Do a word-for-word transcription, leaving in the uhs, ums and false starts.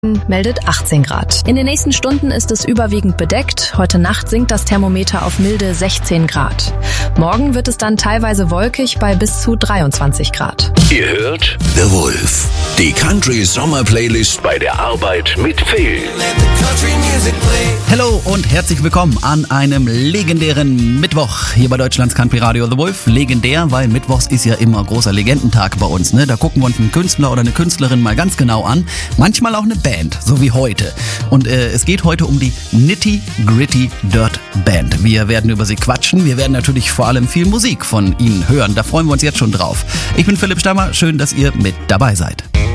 meldet achtzehn Grad. In den nächsten Stunden ist es überwiegend bedeckt. Heute Nacht sinkt das Thermometer auf milde sechzehn Grad. Morgen wird es dann teilweise wolkig bei bis zu dreiundzwanzig Grad. Ihr hört The Wolf, die Country-Sommer-Playlist bei der Arbeit mit Phil. Hallo und herzlich willkommen an einem legendären Mittwoch hier bei Deutschlands Country Radio The Wolf. Legendär, weil Mittwochs ist ja immer großer Legendentag bei uns, ne? Da gucken wir uns einen Künstler oder eine Künstlerin mal ganz genau an. Manchmal auch eine Band, so wie heute. Und äh, es geht heute um die Nitty Gritty Dirt Band. Wir werden über sie quatschen. Wir werden natürlich vor allem viel Musik von ihnen hören. Da freuen wir uns jetzt schon drauf. Ich bin Philipp Stammer. Schön, dass ihr mit dabei seid.